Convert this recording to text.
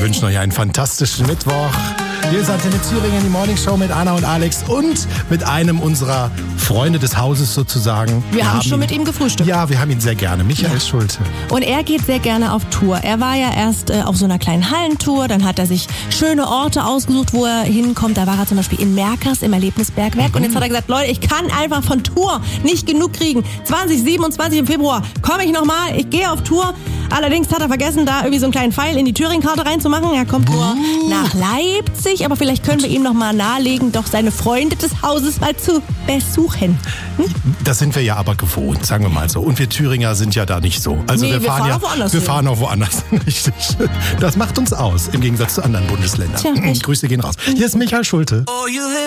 wünschen euch einen fantastischen Mittwoch. Hier ist Antenne Thüringen, die Morning Show mit Anna und Alex und mit einem unserer Freunde des Hauses sozusagen. Wir haben schon mit ihm gefrühstückt. Ja, wir haben ihn sehr gerne. Michael Schulte. Und er geht sehr gerne auf Tour. Er war ja erst auf so einer kleinen Hallentour, dann hat er sich schöne Orte ausgesucht, wo er hinkommt. Da war er zum Beispiel in Merkers im Erlebnisbergwerk. Und jetzt hat er gesagt, Leute, ich kann einfach von Tour nicht genug kriegen. 2027 im Februar komme ich nochmal, ich gehe auf Tour. Allerdings hat er vergessen, da irgendwie so einen kleinen Pfeil in die Thüringen-Karte reinzumachen. Er kommt nur nach Leipzig, aber vielleicht können wir ihm noch mal nahelegen, doch seine Freunde des Hauses mal zu besuchen. Das sind wir ja aber gewohnt, sagen wir mal so. Und wir Thüringer sind ja da nicht so. Also wir fahren auch woanders. Wir fahren auch woanders. Richtig. Das macht uns aus, im Gegensatz zu anderen Bundesländern. Tja, Grüße gehen raus. Hier ist Michael Schulte.